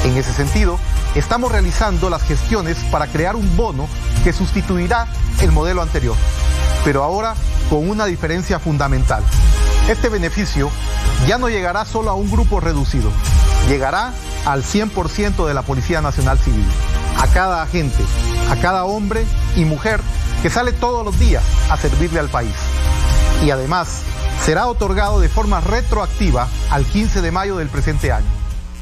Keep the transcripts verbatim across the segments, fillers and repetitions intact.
En ese sentido, estamos realizando las gestiones para crear un bono que sustituirá el modelo anterior, pero ahora con una diferencia fundamental. Este beneficio ya no llegará solo a un grupo reducido, llegará al cien por ciento de la Policía Nacional Civil, a cada agente, a cada hombre y mujer que sale todos los días a servirle al país. Y además, será otorgado de forma retroactiva al quince de mayo del presente año.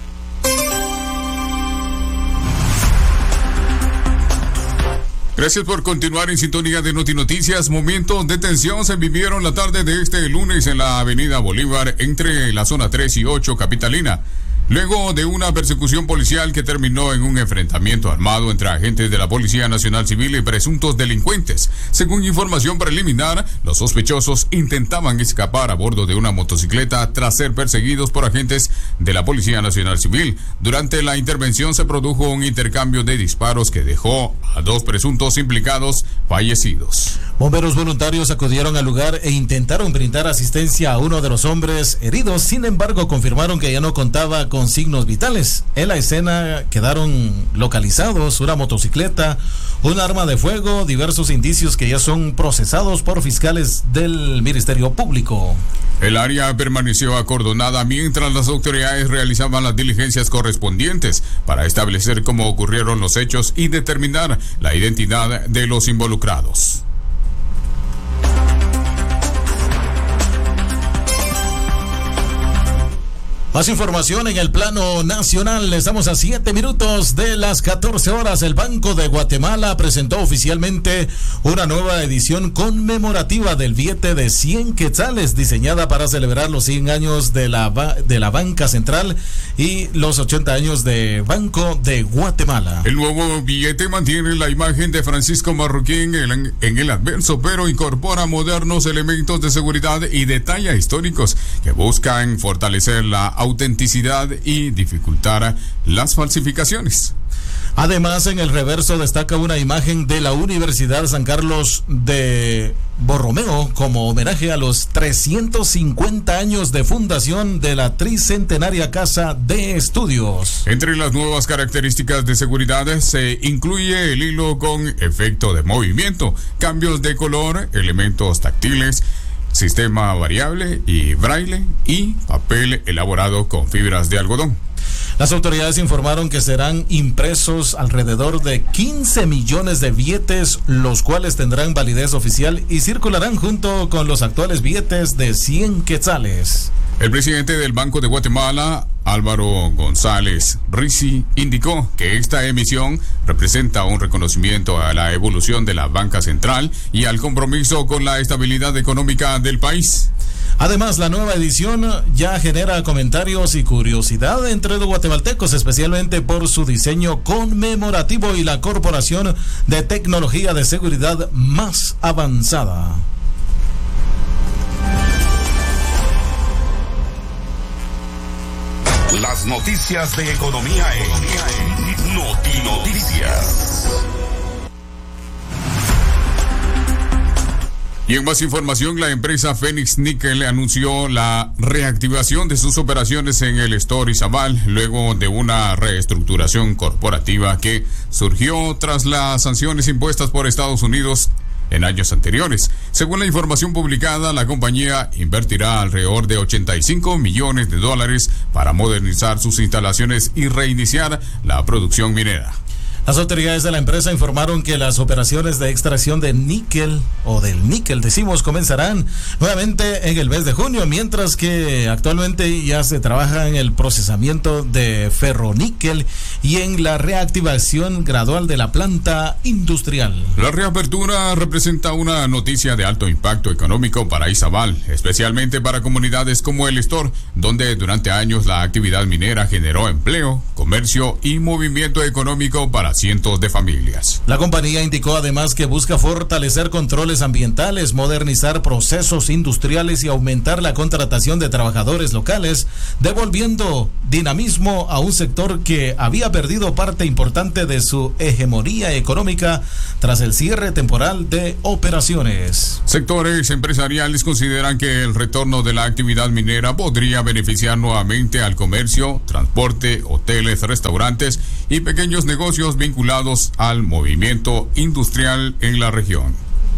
Gracias por continuar en sintonía de Noti Noticias. Momentos de tensión se vivieron la tarde de este lunes en la avenida Bolívar entre la zona tres y ocho capitalina. Luego de una persecución policial que terminó en un enfrentamiento armado entre agentes de la Policía Nacional Civil y presuntos delincuentes. Según información preliminar, los sospechosos intentaban escapar a bordo de una motocicleta tras ser perseguidos por agentes de la Policía Nacional Civil. Durante la intervención se produjo un intercambio de disparos que dejó a dos presuntos implicados fallecidos. Bomberos voluntarios acudieron al lugar e intentaron brindar asistencia a uno de los hombres heridos. Sin embargo, confirmaron que ya no contaba con con signos vitales. En la escena quedaron localizados una motocicleta, un arma de fuego, diversos indicios que ya son procesados por fiscales del Ministerio Público. El área permaneció acordonada mientras las autoridades realizaban las diligencias correspondientes para establecer cómo ocurrieron los hechos y determinar la identidad de los involucrados. Más información en el plano nacional. Estamos a siete minutos de las catorce horas. El Banco de Guatemala presentó oficialmente una nueva edición conmemorativa del billete de cien quetzales, diseñada para celebrar los cien años de la, de la Banca Central y los ochenta años de Banco de Guatemala. El nuevo billete mantiene la imagen de Francisco Marroquín en, en el adverso, pero incorpora modernos elementos de seguridad y de talla históricos que buscan fortalecer la autenticidad y dificultar las falsificaciones. Además, en el reverso destaca una imagen de la Universidad San Carlos de Borromeo como homenaje a los trescientos cincuenta años de fundación de la tricentenaria Casa de Estudios. Entre las nuevas características de seguridad se incluye el hilo con efecto de movimiento, cambios de color, elementos táctiles, sistema variable y braille y papel elaborado con fibras de algodón. Las autoridades informaron que serán impresos alrededor de quince millones de billetes, los cuales tendrán validez oficial y circularán junto con los actuales billetes de cien quetzales. El presidente del Banco de Guatemala, Álvaro González Rizzi, indicó que esta emisión representa un reconocimiento a la evolución de la banca central y al compromiso con la estabilidad económica del país. Además, la nueva edición ya genera comentarios y curiosidad entre los guatemaltecos, especialmente por su diseño conmemorativo y la corporación de tecnología de seguridad más avanzada. Las noticias de economía en Noti Noticias. Y en más información, la empresa Fénix Níquel anunció la reactivación de sus operaciones en el Store Izabal luego de una reestructuración corporativa que surgió tras las sanciones impuestas por Estados Unidos en años anteriores. Según la información publicada, la compañía invertirá alrededor de ochenta y cinco millones de dólares para modernizar sus instalaciones y reiniciar la producción minera. Las autoridades de la empresa informaron que las operaciones de extracción de níquel, o del níquel decimos, comenzarán nuevamente en el mes de junio, mientras que actualmente ya se trabaja en el procesamiento de ferroníquel y en la reactivación gradual de la planta industrial. La reapertura representa una noticia de alto impacto económico para Izabal, especialmente para comunidades como el Store, donde durante años la actividad minera generó empleo, comercio y movimiento económico para cientos de familias. La compañía indicó además que busca fortalecer controles ambientales, modernizar procesos industriales y aumentar la contratación de trabajadores locales, devolviendo dinamismo a un sector que había perdido parte importante de su hegemonía económica tras el cierre temporal de operaciones. Sectores empresariales consideran que el retorno de la actividad minera podría beneficiar nuevamente al comercio, transporte, hoteles, restaurantes y pequeños negocios vinculados al movimiento industrial en la región.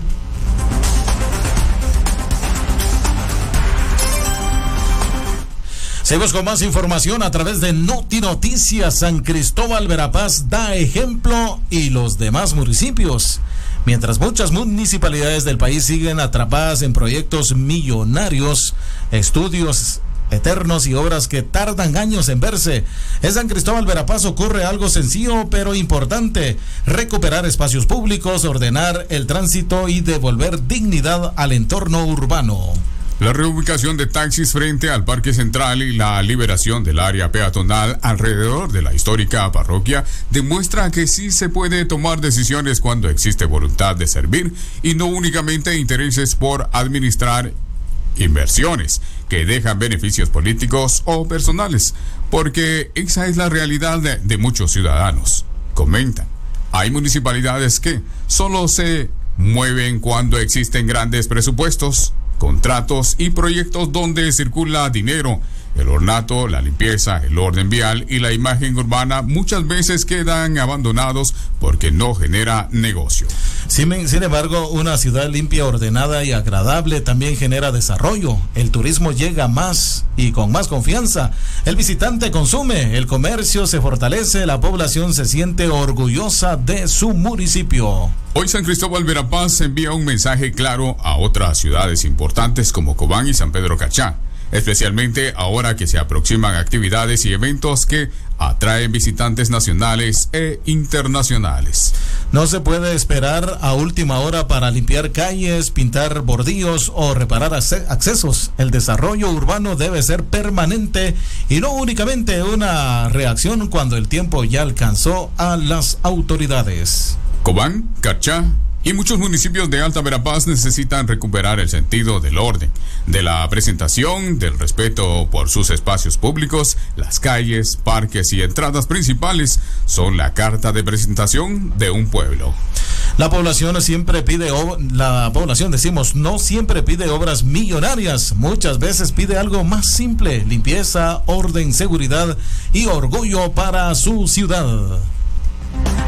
Seguimos con más información a través de Noti Noticias. San Cristóbal Verapaz da ejemplo y los demás municipios. Mientras muchas municipalidades del país siguen atrapadas en proyectos millonarios, estudios eternos y obras que tardan años en verse, en San Cristóbal Verapaz ocurre algo sencillo pero importante: recuperar espacios públicos, ordenar el tránsito y devolver dignidad al entorno urbano. La reubicación de taxis frente al Parque Central y la liberación del área peatonal alrededor de la histórica parroquia demuestra que sí se puede tomar decisiones cuando existe voluntad de servir y no únicamente intereses por administrar inversiones que dejan beneficios políticos o personales, porque esa es la realidad de, de muchos ciudadanos. Comentan, hay municipalidades que solo se mueven cuando existen grandes presupuestos, contratos y proyectos donde circula dinero. El ornato, la limpieza, el orden vial y la imagen urbana muchas veces quedan abandonados porque no genera negocio. Sin, sin embargo, una ciudad limpia, ordenada y agradable también genera desarrollo. El turismo llega más y con más confianza. El visitante consume, el comercio se fortalece, la población se siente orgullosa de su municipio. Hoy San Cristóbal Verapaz envía un mensaje claro a otras ciudades importantes como Cobán y San Pedro Cachá, especialmente ahora que se aproximan actividades y eventos que atraen visitantes nacionales e internacionales. No se puede esperar a última hora para limpiar calles, pintar bordillos o reparar accesos. El desarrollo urbano debe ser permanente y no únicamente una reacción cuando el tiempo ya alcanzó a las autoridades. Cobán, Cachá y muchos municipios de Alta Verapaz necesitan recuperar el sentido del orden, de la presentación, del respeto por sus espacios públicos. Las calles, parques y entradas principales son la carta de presentación de un pueblo. La población siempre pide, la población decimos, no siempre pide obras millonarias, muchas veces pide algo más simple: limpieza, orden, seguridad y orgullo para su ciudad.